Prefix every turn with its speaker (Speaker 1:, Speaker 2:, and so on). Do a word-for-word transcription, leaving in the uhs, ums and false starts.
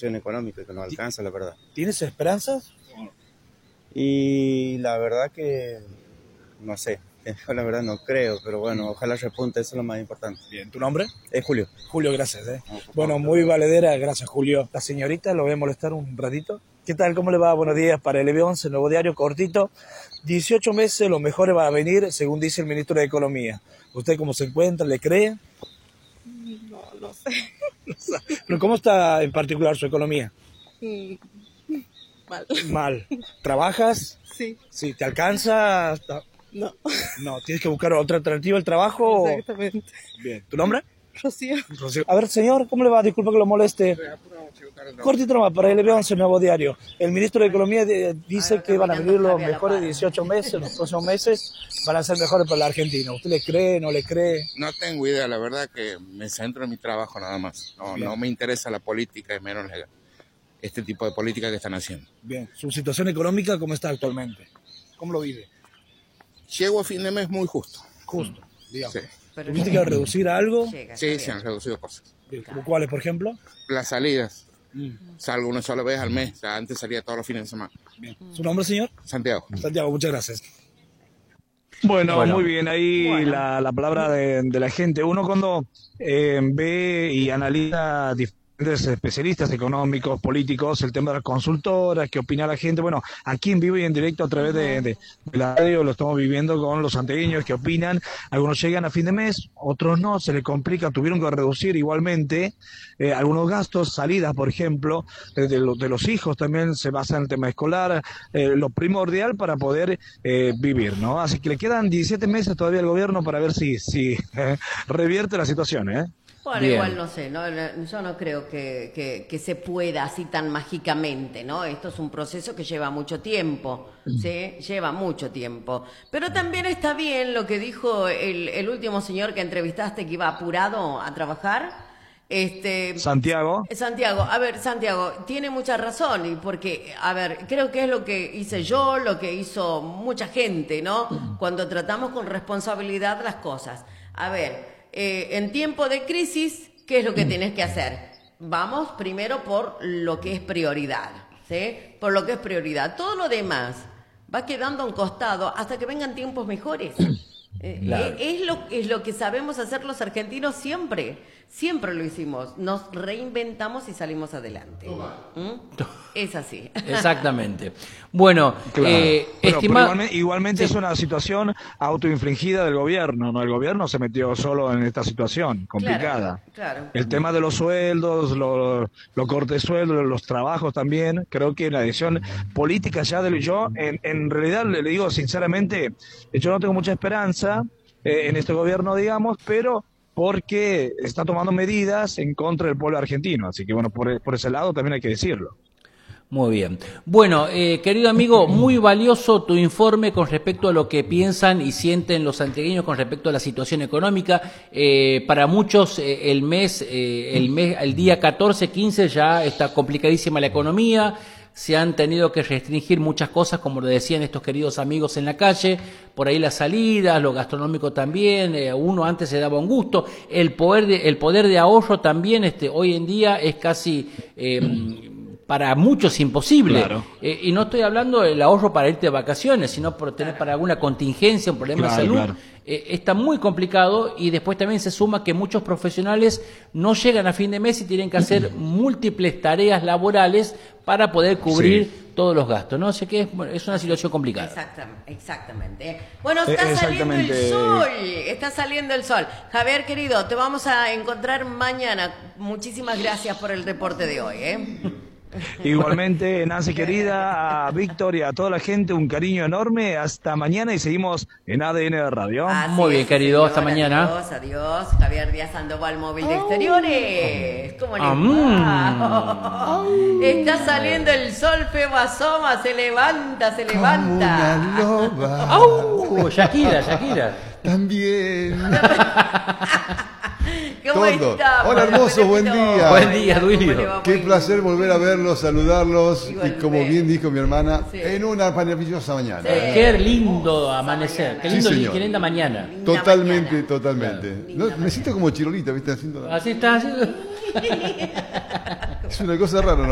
Speaker 1: situación económica que no alcanza, la verdad.
Speaker 2: ¿Tienes esperanzas?
Speaker 1: Y la verdad que, no sé, la verdad no creo, pero bueno, ojalá repunte, eso es lo más importante.
Speaker 2: Bien, ¿tu nombre?
Speaker 1: Es Julio.
Speaker 2: Julio, gracias. ¿eh?
Speaker 1: No,
Speaker 2: bueno, muy valedera, gracias Julio. La señorita, lo voy a molestar un ratito. ¿Qué tal? ¿Cómo le va? Buenos días para el E B once, Nuevo Diario, cortito. dieciocho meses, lo mejor va a venir, según dice el ministro de Economía. ¿Usted cómo se encuentra? ¿Le cree?
Speaker 3: No, no sé.
Speaker 2: ¿Pero cómo está en particular su economía?
Speaker 3: Mm, Mal.
Speaker 2: Mal. ¿Trabajas?
Speaker 3: Sí.
Speaker 2: Sí. ¿Te alcanza?
Speaker 3: No.
Speaker 2: No, ¿tienes que buscar otra alternativa al trabajo?
Speaker 3: Exactamente.
Speaker 2: Bien. ¿Tu nombre?
Speaker 3: Rocío.
Speaker 2: Rocío. A ver, señor, ¿cómo le va? Disculpa que lo moleste. Cortito nomás, para el E B once, Nuevo Diario. El ministro de Economía de, dice que van a venir los mejores dieciocho meses, los próximos meses van a ser mejores para la Argentina. ¿Usted le cree, no le cree?
Speaker 4: No tengo idea, la verdad que me centro en mi trabajo nada más. No, no me interesa la política, es menos la, este tipo de política que están haciendo.
Speaker 2: Bien, ¿su situación económica cómo está actualmente? ¿Cómo lo vive?
Speaker 4: Llego a fin de mes muy justo.
Speaker 2: Justo, digamos.
Speaker 4: Sí.
Speaker 2: ¿Tuviste que reducir algo?
Speaker 4: Sí, se han reducido cosas.
Speaker 2: ¿Como cuáles, por ejemplo?
Speaker 4: Las salidas.
Speaker 2: Mm.
Speaker 4: Salgo una sola vez al mes, o sea, antes salía todos los fines de semana.
Speaker 2: Bien. ¿Su nombre, señor?
Speaker 4: Santiago.
Speaker 2: Santiago, muchas gracias. Bueno, bueno, muy bien, ahí bueno. la, la palabra de, de la gente. Uno cuando eh, ve y analiza diferentes especialistas económicos, políticos, el tema de las consultoras, qué opina la gente. Bueno, aquí en vivo y en directo a través de, de, de la radio lo estamos viviendo con los santiagueños que opinan. Algunos llegan a fin de mes, otros no, se les complica, tuvieron que reducir igualmente eh, algunos gastos, salidas, por ejemplo, de, de, lo, de los hijos también se basa en el tema escolar, eh, lo primordial para poder eh, vivir, ¿no? Así que le quedan diecisiete meses todavía al gobierno para ver si, si eh, revierte la situación, ¿eh?
Speaker 5: Bueno, Bien. igual no sé, ¿no? Yo no creo que, que, que se pueda así tan mágicamente, ¿no? Esto es un proceso que lleva mucho tiempo, ¿sí? Lleva mucho tiempo. Pero también está bien lo que dijo el, el último señor que entrevistaste que iba apurado a trabajar. Este,
Speaker 2: Santiago.
Speaker 5: Santiago, a ver, Santiago, tiene mucha razón, y porque, a ver, creo que es lo que hice yo, lo que hizo mucha gente, ¿no? Cuando tratamos con responsabilidad las cosas. A ver... Eh, en tiempo de crisis, ¿qué es lo que tienes que hacer? Vamos primero por lo que es prioridad, ¿sí? Por lo que es prioridad. Todo lo demás va quedando a un costado hasta que vengan tiempos mejores. Eh, claro. eh, es, lo, es lo que sabemos hacer los argentinos siempre. Siempre lo hicimos. Nos reinventamos y salimos adelante. ¿Mm? Es así.
Speaker 6: Exactamente. Bueno,
Speaker 2: claro.
Speaker 6: eh,
Speaker 2: bueno
Speaker 6: estima...
Speaker 2: igualmente, igualmente
Speaker 6: sí.
Speaker 2: es una situación autoinfligida del gobierno, ¿no? El gobierno se metió solo en esta situación complicada.
Speaker 5: Claro, claro.
Speaker 2: El tema de los sueldos, los lo cortes de sueldos, los trabajos también. Creo que la decisión política ya de yo, en, en realidad le digo sinceramente, yo no tengo mucha esperanza eh, en este gobierno, digamos, pero porque está tomando medidas en contra del pueblo argentino. Así que bueno, por, por ese lado también hay que decirlo.
Speaker 6: Muy bien. Bueno, eh, querido amigo, muy valioso tu informe con respecto a lo que piensan y sienten los santiagueños con respecto a la situación económica. Eh, para muchos eh, el mes, eh, el mes, el día catorce, quince ya está complicadísima la economía. Se han tenido que restringir muchas cosas, como lo decían estos queridos amigos en la calle, por ahí las salidas, lo gastronómico también, eh, uno antes se daba un gusto, el poder de, el poder de ahorro también, este, hoy en día es casi eh, para muchos imposible. Claro. Eh, y no estoy hablando del ahorro para irte de vacaciones, sino por tener para alguna contingencia, un problema claro, de salud. Claro. Eh, está muy complicado, y después también se suma que muchos profesionales no llegan a fin de mes y tienen que hacer múltiples tareas laborales para poder cubrir sí. todos los gastos, ¿no? Así que es, es una situación complicada.
Speaker 5: Exactamente. exactamente. Bueno, está saliendo el sol, está saliendo el sol. Javier, querido, te vamos a encontrar mañana. Muchísimas gracias por el reporte de hoy, ¿eh?
Speaker 2: Igualmente, Nancy querida, a Víctor y a toda la gente, un cariño enorme. Hasta mañana y seguimos en A D N de Radio.
Speaker 5: Así
Speaker 6: Muy bien,
Speaker 5: es,
Speaker 6: querido,
Speaker 5: señor,
Speaker 6: hasta mañana.
Speaker 5: Adiós, adiós. Javier Díaz Sandoval, móvil de exteriores. ¿Cómo le
Speaker 6: va?
Speaker 5: Está saliendo el sol, Febo asoma, se levanta, se levanta.
Speaker 7: Como una loba.
Speaker 6: ¡Au! Shakira, Shakira.
Speaker 7: También.
Speaker 5: ¿Cómo está?
Speaker 7: Hola, hermoso, buen día.
Speaker 6: Buen día, Duilio.
Speaker 7: Qué placer volver a verlos, saludarlos. Igualmente. Y como bien dijo mi hermana, sí. en una maravillosa mañana.
Speaker 6: Sí. Qué lindo amanecer, qué lindo, sí, qué linda mañana.
Speaker 7: Linda totalmente, mañana. totalmente. Claro. No, me siento como Chirolita, ¿viste? Haciendo la...
Speaker 6: Así está, así.
Speaker 7: Es una cosa rara, ¿no?